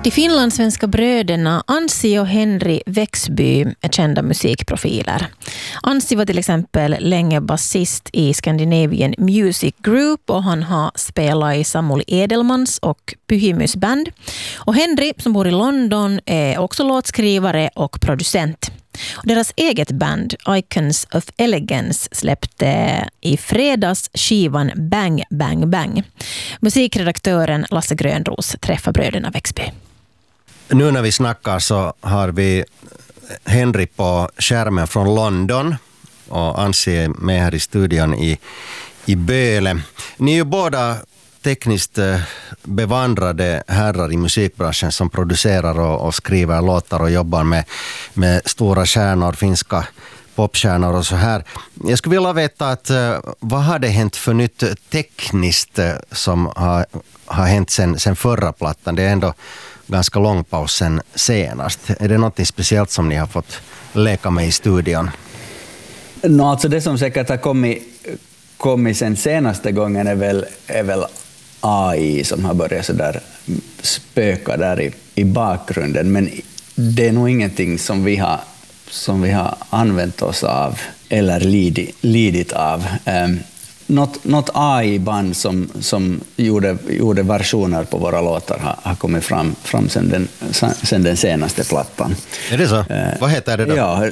De finlandssvenska bröderna Anssi och Henry Växby är kända musikprofiler. Anssi var till exempel länge basist i Scandinavian Music Group och han har spelat i Samuli Edelmans och Pyhimys band. Och Henry, som bor i London, är också låtskrivare och producent. Och deras eget band, Icons of Elegance, släppte i fredags skivan Bang Bang Bang. Musikredaktören Lasse Grönros träffar bröderna Växby. Nu när vi snackar så har vi Henry på skärmen från London och Anssi är med här i studion i Böle. Ni är ju båda tekniskt bevandrade herrar i musikbranschen som producerar och skriver låtar och jobbar med stora stjärnor, finska popstjärnor och så här. Jag skulle vilja veta att vad har det hänt för nytt tekniskt som har hänt sen förra plattan? Det är ändå ganska lång paus sen senast. Är det något speciellt som ni har fått leka med i studion? Alltså det som säkert har kommit sen senaste gången är väl AI som har börjat så där spöka där i bakgrunden, men det är nog ingenting som vi har använt oss av eller lidit av. Något AI-band som gjorde versioner på våra låtar har kommit fram sen den senaste plattan. Är det så? Vad heter det då? Ja,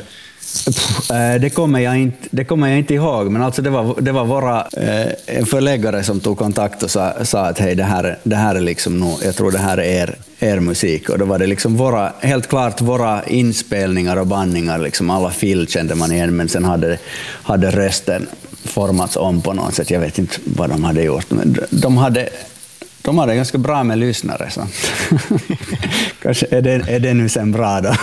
det kommer jag inte ihåg, men alltså det var våra en förläggare som tog kontakt och sa att hej, det här är liksom nog, jag tror det här är er musik, och då var det liksom helt klart våra inspelningar och bandningar, liksom alla fill kände man igen, men sen hade rösten formats om på något sätt. Jag vet inte vad de hade gjort, men de hade ganska bra med lyssnare, så kanske är det nu sen bra då.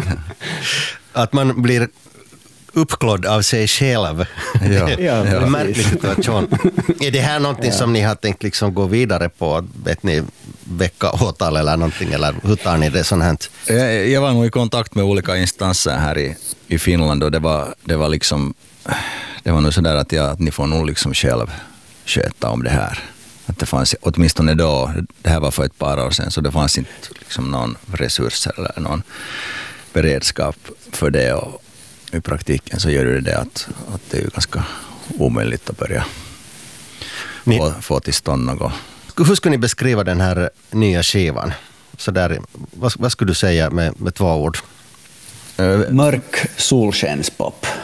Att man blir uppklodd av sig själv. Ja, en märklig situation. Är det här någonting som ni har tänkt liksom gå vidare på? Vet ni, väcka åtal eller någonting? Eller hur tar ni det sånt här? Jag var nog i kontakt med olika instanser här i Finland, och det var liksom, det var nog sådär att ni får nog liksom själv sköta om det här. Att det fanns, åtminstone då, det här var för ett par år sedan, så det fanns inte liksom någon resurs eller någon beredskap för det, och i praktiken så gör det att det är ju ganska omöjligt att börja få till stånd något. Hur skulle ni beskriva den här nya skivan? Så där, vad skulle du säga med 2 ord? Mörk solskenspop.